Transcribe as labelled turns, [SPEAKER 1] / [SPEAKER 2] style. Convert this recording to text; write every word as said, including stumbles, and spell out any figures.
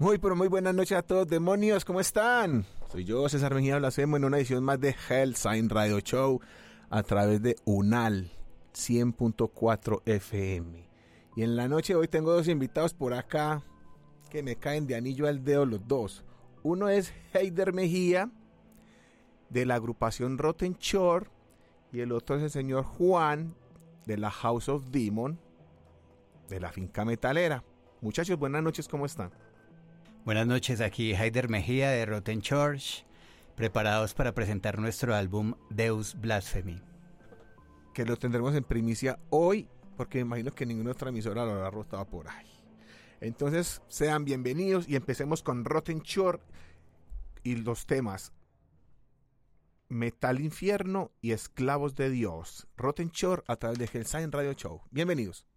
[SPEAKER 1] Muy, pero muy buenas noches a todos, demonios, ¿cómo están? Soy yo, César Mejía Blasfemo, en una edición más de Hellsign Radio Show a través de UNAL cien punto cuatro F M. Y en la noche de hoy tengo dos invitados por acá que me caen de anillo al dedo los dos. Uno es Heider Mejía, de la agrupación Rotten Shore, y el otro es el señor Juan, de la House of Demon, de la finca metalera. Muchachos, buenas noches, ¿cómo están?
[SPEAKER 2] Buenas noches, aquí Heider Mejía de Rotten Church, preparados para presentar nuestro álbum Deus Blasphemy,
[SPEAKER 1] que lo tendremos en primicia hoy, porque me imagino que ninguna otra emisora lo habrá rotado por ahí. Entonces, sean bienvenidos y empecemos con Rotten Shore y los temas Metal Infierno y Esclavos de Dios. Rotten Shore a través de Hellsign Radio Show. Bienvenidos.